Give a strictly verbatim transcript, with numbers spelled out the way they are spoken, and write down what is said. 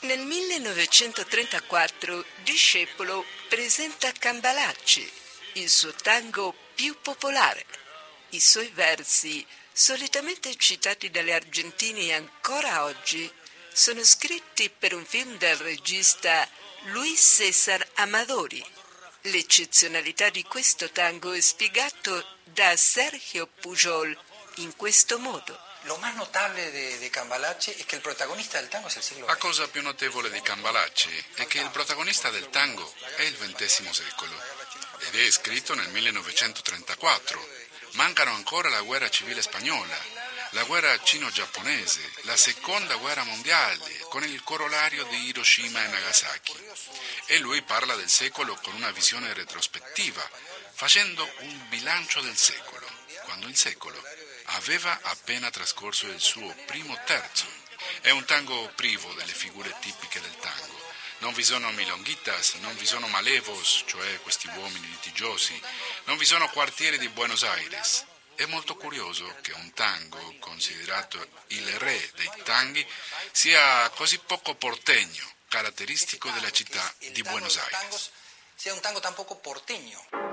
Nel millenovecentotrentaquattro Discepolo presenta Cambalache, il suo tango più popolare. I suoi versi, solitamente citati dagli argentini ancora oggi, sono scritti per un film del regista Luis César Amadori. L'eccezionalità di questo tango è spiegato da Sergio Pujol in questo modo. Lo más notable de, de Cambalache es que el protagonista del tango es el siglo La veinte. cosa più notevole di Cambalache è che il protagonista del tango è il ventesimo secolo ed è scritto nel millenovecentotrentaquattro. Mancano ancora la guerra civile spagnola, la guerra cino-giapponese, la seconda guerra mondiale con il corollario di Hiroshima e Nagasaki. E lui parla del secolo con una visione retrospettiva, facendo un bilancio del secolo, quando il secolo aveva appena trascorso il suo primo terzo. È un tango privo delle figure tipiche del tango. Non vi sono milonguitas, non vi sono malevos, cioè questi uomini litigiosi, non vi sono quartieri di Buenos Aires. È molto curioso che un tango, considerato il re dei tanghi, sia così poco porteño, caratteristico della città di Buenos Aires. Sea un tango tan poco porteño.